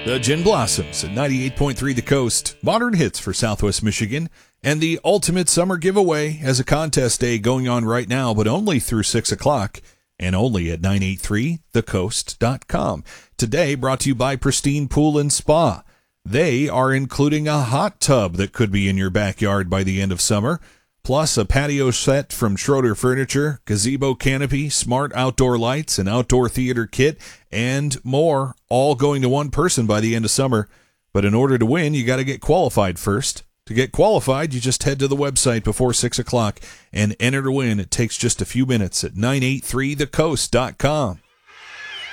The Gin Blossoms at 98.3 The Coast, modern hits for Southwest Michigan, and the Ultimate Summer Giveaway as a contest day going on right now, but only through 6 o'clock, and only at 983thecoast.com. Today, brought to you by Pristine Pool and Spa. They are including a hot tub that could be in your backyard by the end of summer, plus a patio set from Schroeder Furniture, gazebo canopy, smart outdoor lights, an outdoor theater kit, and more, all going to one person by the end of summer. But in order to win, you got to get qualified first. To get qualified, you just head to the website before 6 o'clock and enter to win. It takes just a few minutes at 983thecoast.com.